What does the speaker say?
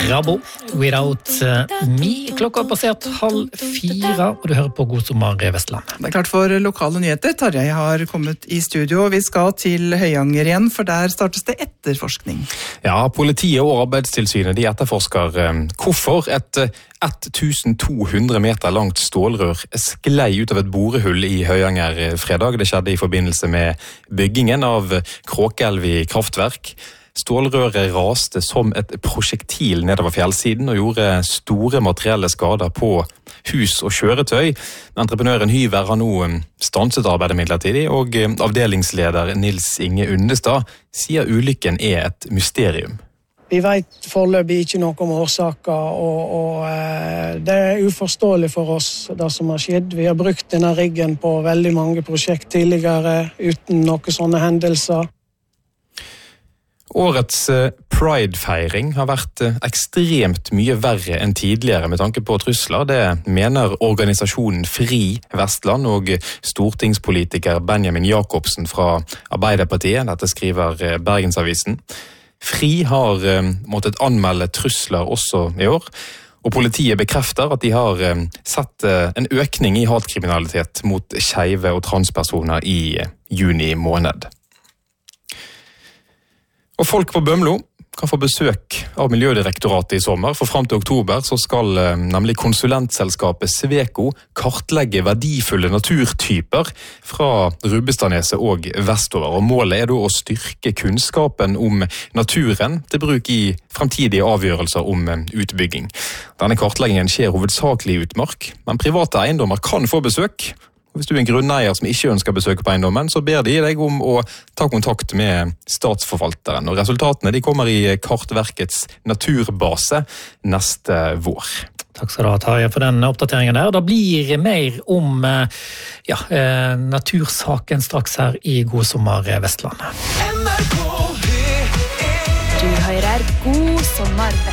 Rabo, Without Me. Klokka har passert 3:30, og du hører på God sommer Vestland. Det klart for lokale nyheter. Tarjei har kommet i studio. Vi skal til Høyanger igjen, for der startes det etterforskning. Ja, politiet og Arbeidstilsynet de etterforsker hvorfor et 1200 meter langt stålrør sklei ut av et borehull i Høyanger fredag. Det skjedde i forbindelse med byggingen av Kråkelvi kraftverk. Stålrøret raste som et prosjektil nedover fjellsiden og gjorde store materielle skader på hus og kjøretøy. Entreprenøren Hyver har nå stanset arbeidet midlertidig, og avdelingsleder Nils Inge Undestad sier ulykken er et mysterium. Vi vet foreløpig ikke noe om årsaker, og det er uforståelig for oss det som har skjedd. Vi har brukt denne riggen på veldig mange prosjekt tidligere uten noen sånne hendelser. Årets Pride-feiring har vært ekstremt mye verre enn tidligere med tanke på trusler. Det mener organisasjonen Fri Vestland og stortingspolitiker Benjamin Jakobsen fra Arbeiderpartiet. Dette skriver Bergensavisen. Fri har måttet anmelde trusler også i år, og politiet bekrefter at de har sett en økning i hatkriminalitet mot skeive og transpersoner i juni måned. Og folk på Bømlo kan få besøk av Miljødirektoratet i sommer, for frem til oktober så skal nemlig konsulentselskapet Sweco kartlegge verdifulle naturtyper fra Rubbestadneset og vestover. Og målet er da å styrke kunnskapen om naturen til bruk i fremtidige avgjørelser om utbygging. Denne kartleggingen skjer hovedsakelig i utmark, men private eiendommer kan få besøk. Hvis du er en grunneier som ikke ønsker besøk på eiendommen, så ber de deg om å ta kontakt med statsforvalteren. Og resultatene de kommer i Kartverkets naturbase neste vår. Takk skal du ha, Tarjei, for den oppdateringen der. Da blir mer om natursaken straks her i God sommer Vestland. Du hører God sommer Vestland.